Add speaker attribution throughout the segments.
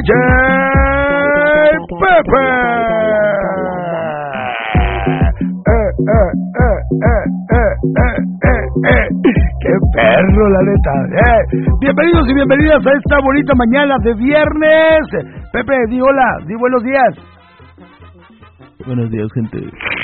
Speaker 1: DJ Pepe. Qué perro, la neta. Bienvenidos y bienvenidas a esta bonita mañana de viernes. Pepe, di hola, di buenos días.
Speaker 2: Buenos días, gente.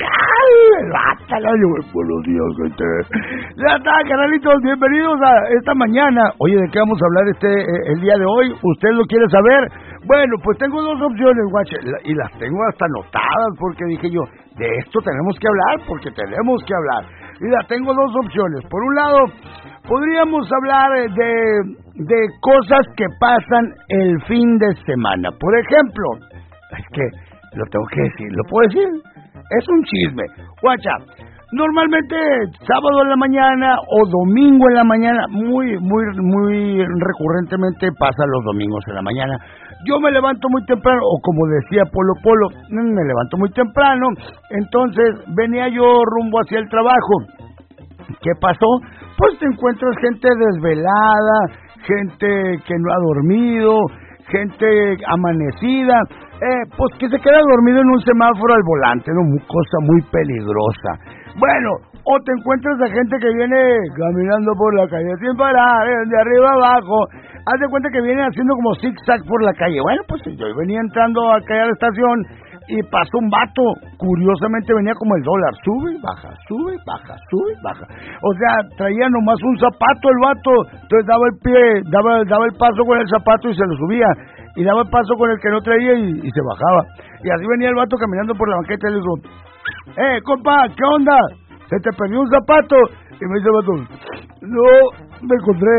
Speaker 1: Buenos días, gente. Ya está, canalitos, bienvenidos a esta mañana. Oye, ¿de qué vamos a hablar el día de hoy? ¿Usted lo quiere saber? Bueno, pues tengo dos opciones, guache, y las tengo hasta anotadas porque dije yo, de esto tenemos que hablar, porque tenemos que hablar. Mira, tengo dos opciones. Por un lado, podríamos hablar de cosas que pasan el fin de semana. Por ejemplo, es que lo tengo que decir, ¿lo puedo decir? Es un chisme. Guacha, normalmente sábado en la mañana o domingo en la mañana, muy recurrentemente pasa los domingos en la mañana. Yo me levanto muy temprano, o como decía Polo, me levanto muy temprano, entonces venía yo rumbo hacia el trabajo. ¿Qué pasó? Pues te encuentras gente desvelada, gente que no ha dormido, gente amanecida, pues que se queda dormido en un semáforo al volante, ¿no? Cosa muy peligrosa. Bueno, o te encuentras a gente que viene caminando por la calle sin parar, de arriba abajo. Haz de cuenta que vienen haciendo como zigzag por la calle. Bueno, pues yo venía entrando acá a la estación y pasó un vato. Curiosamente venía como el dólar. Sube y baja, sube y baja, sube y baja. O sea, traía nomás un zapato el vato. Entonces daba el pie, daba el paso con el zapato y se lo subía. Y daba el paso con el que no traía y se bajaba. Y así venía el vato caminando por la banqueta y le digo, compa, ¿qué onda? ¿Se te perdió un zapato? Y me dice el vato, no, me encontré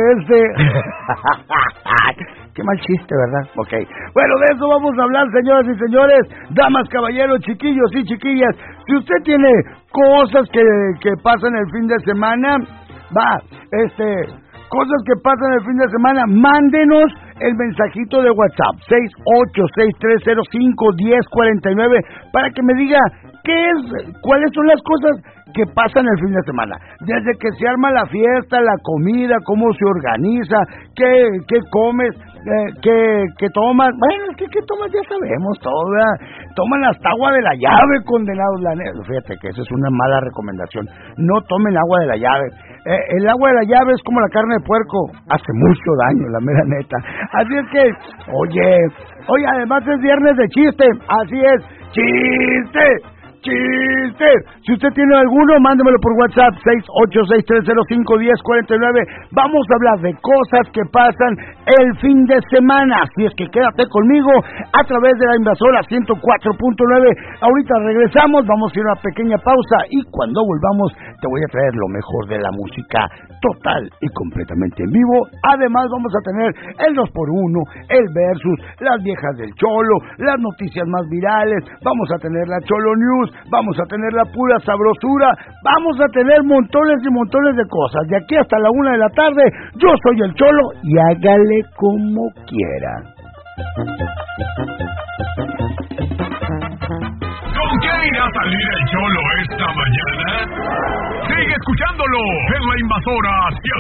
Speaker 1: Qué mal chiste, ¿verdad? Ok. Bueno, de eso vamos a hablar, señoras y señores, damas, caballeros, chiquillos y chiquillas. Si usted tiene cosas que pasan el fin de semana, cosas que pasan el fin de semana, mándenos el mensajito de WhatsApp 686-305-1049 para que me diga cuáles son las cosas que pasan el fin de semana. Desde que se arma la fiesta, la comida, cómo se organiza, qué comes, qué tomas. Bueno, es que qué tomas ya sabemos todo, ¿verdad? Toman hasta agua de la llave, condenados. Fíjate que esa es una mala recomendación. No tomen agua de la llave. El agua de la llave es como la carne de puerco, hace mucho daño, la mera neta. Así es que, oye, además es viernes de chiste, así es, chiste. Si usted tiene alguno, mándemelo por WhatsApp 686-305-1049. Vamos a hablar de cosas que pasan el fin de semana. Así es que quédate conmigo a través de la Invasora 104.9. Ahorita regresamos, vamos a ir a una pequeña pausa y cuando volvamos te voy a traer lo mejor de la música total y completamente en vivo. Además vamos a tener el 2x1, el versus, las viejas del Cholo, las noticias más virales, vamos a tener la Cholo News, vamos a tener la pura sabrosura, vamos a tener montones y montones de cosas. De aquí hasta la 1 de la tarde, yo soy el Cholo y hágale como quiera.
Speaker 3: ¿Con qué irá a salir el Cholo esta mañana? Sigue escuchándolo en la Invasora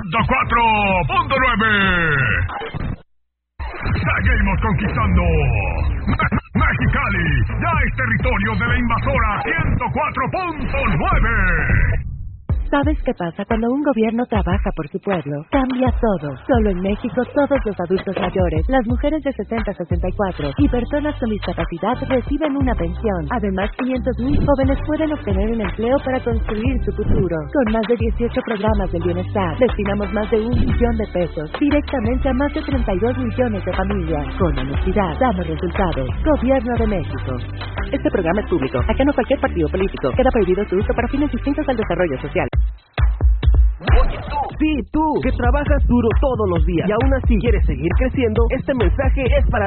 Speaker 3: 104.9. Seguimos conquistando Mexicali, ya es territorio de la Invasora 104.9.
Speaker 4: ¿Sabes qué pasa cuando un gobierno trabaja por su pueblo? Cambia todo. Solo en México todos los adultos mayores, las mujeres de 60 a 64 y personas con discapacidad reciben una pensión. Además, 500,000 jóvenes pueden obtener un empleo para construir su futuro. Con más de 18 programas del bienestar, destinamos más de $1 billón directamente a más de 32 millones de familias. Con honestidad, damos resultados. Gobierno de México. Este programa es público, ajeno a cualquier partido político. Queda prohibido su uso para fines distintos al desarrollo social.
Speaker 5: Oye tú, que trabajas duro todos los días y aún así quieres seguir creciendo, este mensaje es para